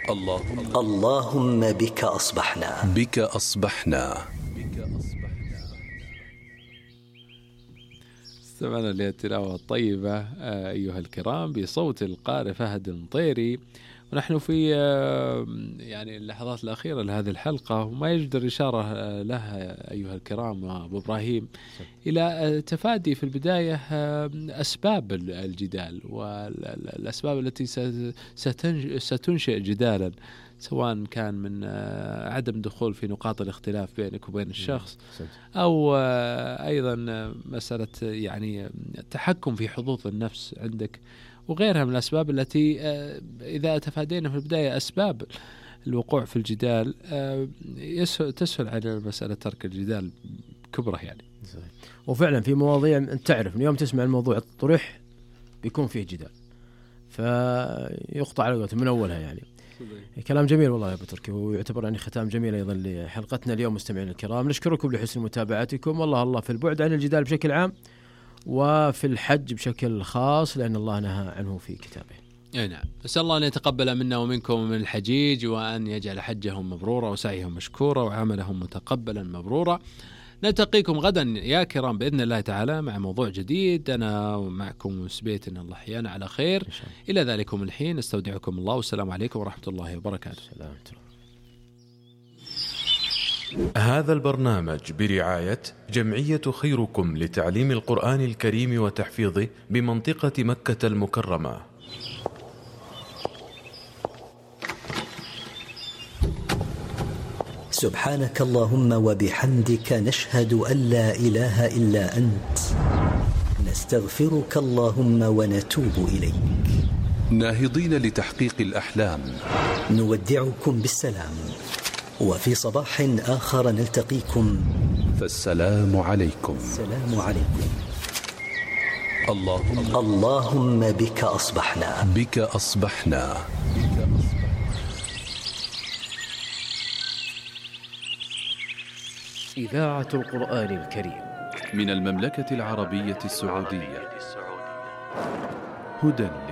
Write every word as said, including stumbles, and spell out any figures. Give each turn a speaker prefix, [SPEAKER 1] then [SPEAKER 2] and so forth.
[SPEAKER 1] اللهم
[SPEAKER 2] اللهم بك أصبحنا
[SPEAKER 1] بك أصبحنا.
[SPEAKER 3] استمعنا للتلاوة الطيبة أيها الكرام بصوت القارئ فهد المطيري، ونحن في يعني اللحظات الأخيرة لهذه الحلقة، وما يجدر إشارة لها أيها الكرام أبو إبراهيم إلى تفادي في البداية أسباب الجدال والأسباب التي ستنشئ جدالا، سواء كان من عدم دخول في نقاط الاختلاف بينك وبين الشخص، أو أيضا مسألة يعني التحكم في حظوظ النفس عندك، وغيرها من الأسباب التي إذا تفادينا في البداية أسباب الوقوع في الجدال تسهل على مسألة ترك الجدال كبره يعني.
[SPEAKER 4] وفعلا في مواضيع أنت تعرف اليوم تسمع الموضوع الطرح بيكون فيه جدال، فيقطع على من أولها يعني. كلام جميل والله يا أبو تركي، ويعتبر يعني ختام جميل أيضا لحلقتنا اليوم. مستمعين الكرام نشكركم لحسن متابعتكم، والله الله في البعد عن الجدال بشكل عام وفي الحج بشكل خاص، لأن الله نهى عنه في كتابه.
[SPEAKER 3] أي نعم، أسأل الله أن يتقبل منا ومنكم ومن الحجيج، وأن يجعل حجهم مبرورا وسعيهم مشكورا وعملهم متقبلا مبرورا. نلتقيكم غدا يا كرام بإذن الله تعالى مع موضوع جديد، أنا ومعكم سبيت إن الله حيانا على خير. إلى ذلكم الحين استودعكم الله، والسلام عليكم ورحمة الله وبركاته.
[SPEAKER 1] هذا البرنامج برعاية جمعية خيركم لتعليم القرآن الكريم وتحفيظه بمنطقة مكة المكرمة.
[SPEAKER 2] سبحانك اللهم وبحمدك، نشهد أن لا إله إلا أنت، نستغفرك اللهم ونتوب إليك.
[SPEAKER 1] ناهضين لتحقيق الأحلام،
[SPEAKER 2] نودعكم بالسلام، وفي صباح آخر نلتقيكم،
[SPEAKER 1] فالسلام عليكم.
[SPEAKER 2] السلام عليكم.
[SPEAKER 1] اللهم
[SPEAKER 2] اللهم بك أصبحنا
[SPEAKER 1] بك أصبحنا.
[SPEAKER 4] إذاعة القرآن الكريم
[SPEAKER 1] من المملكة العربية السعودية. هدى